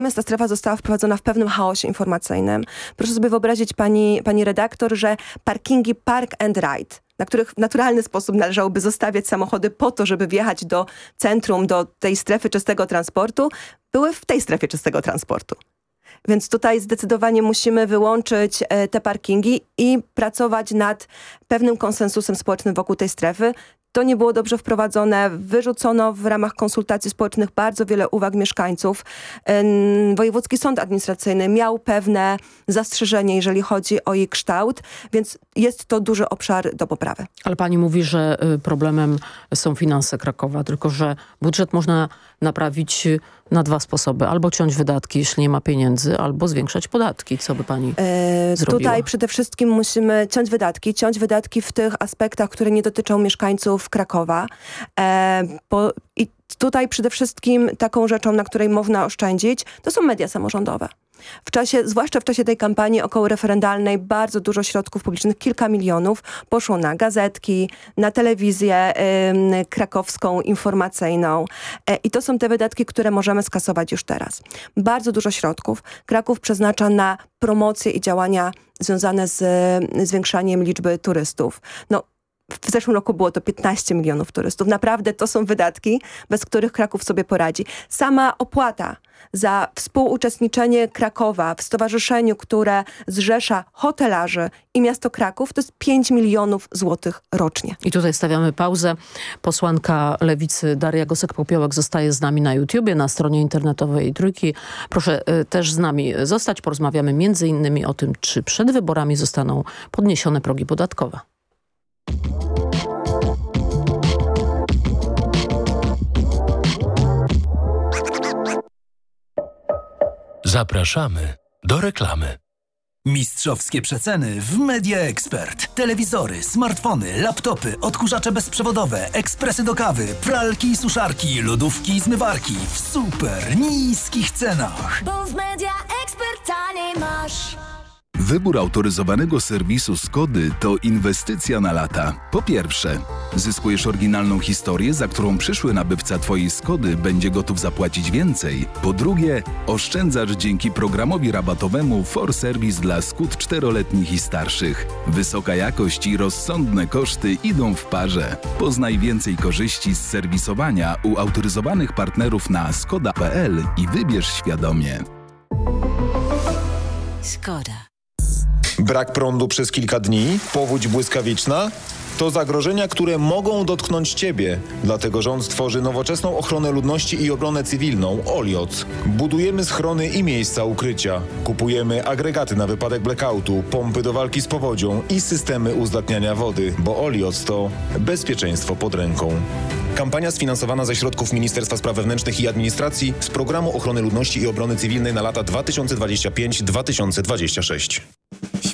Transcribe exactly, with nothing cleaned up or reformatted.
Natomiast ta strefa została wprowadzona w pewnym chaosie informacyjnym. Proszę sobie wyobrazić, pani, pani redaktor, że parkingi Park and Ride, na których w naturalny sposób należałoby zostawiać samochody po to, żeby wjechać do centrum, do tej strefy czystego transportu, były w tej strefie czystego transportu. Więc tutaj zdecydowanie musimy wyłączyć e, te parkingi i pracować nad pewnym konsensusem społecznym wokół tej strefy. To nie było dobrze wprowadzone. Wyrzucono w ramach konsultacji społecznych bardzo wiele uwag mieszkańców. Wojewódzki Sąd Administracyjny miał pewne zastrzeżenie, jeżeli chodzi o jej kształt, więc jest to duży obszar do poprawy. Ale pani mówi, że problemem są finanse Krakowa, tylko że budżet można naprawić na dwa sposoby. Albo ciąć wydatki, jeśli nie ma pieniędzy, albo zwiększać podatki. Co by pani e, zrobiła? Tutaj przede wszystkim musimy ciąć wydatki. Ciąć wydatki w tych aspektach, które nie dotyczą mieszkańców Krakowa. E, bo, I tutaj przede wszystkim taką rzeczą, na której można oszczędzić, to są media samorządowe. W czasie, zwłaszcza w czasie tej kampanii okołoreferendalnej, bardzo dużo środków publicznych, kilka milionów, poszło na gazetki, na telewizję y, krakowską, informacyjną. E, I to są te wydatki, które możemy skasować już teraz. Bardzo dużo środków Kraków przeznacza na promocję i działania związane z y, zwiększaniem liczby turystów. No, w zeszłym roku było to piętnaście milionów turystów. Naprawdę to są wydatki, bez których Kraków sobie poradzi. Sama opłata za współuczestniczenie Krakowa w stowarzyszeniu, które zrzesza hotelarzy i miasto Kraków, to jest pięć milionów złotych rocznie. I tutaj stawiamy pauzę. Posłanka Lewicy Daria Gosek-Popiołek zostaje z nami na YouTubie, na stronie internetowej Trójki. Proszę y, też z nami zostać. Porozmawiamy między innymi o tym, czy przed wyborami zostaną podniesione progi podatkowe. Zapraszamy do reklamy. Mistrzowskie przeceny w Media Expert. Telewizory, smartfony, laptopy, odkurzacze bezprzewodowe, ekspresy do kawy, pralki i suszarki, lodówki i zmywarki w super niskich cenach. Bo w Media Expert taniej masz. Wybór autoryzowanego serwisu Skody to inwestycja na lata. Po pierwsze, zyskujesz oryginalną historię, za którą przyszły nabywca Twojej Skody będzie gotów zapłacić więcej. Po drugie, oszczędzasz dzięki programowi rabatowemu For Service dla Skód czteroletnich i starszych. Wysoka jakość i rozsądne koszty idą w parze. Poznaj więcej korzyści z serwisowania u autoryzowanych partnerów na skoda kropka p l i wybierz świadomie. Skoda. Brak prądu przez kilka dni, powódź błyskawiczna to zagrożenia, które mogą dotknąć Ciebie. Dlatego rząd tworzy nowoczesną ochronę ludności i obronę cywilną Olioc. Budujemy schrony i miejsca ukrycia. Kupujemy agregaty na wypadek blackoutu, pompy do walki z powodzią i systemy uzdatniania wody, bo Olioc to bezpieczeństwo pod ręką. Kampania sfinansowana ze środków Ministerstwa Spraw Wewnętrznych i Administracji z Programu Ochrony Ludności i Obrony Cywilnej na lata dwa tysiące dwudziesty piąty do dwa tysiące dwudziestego szóstego.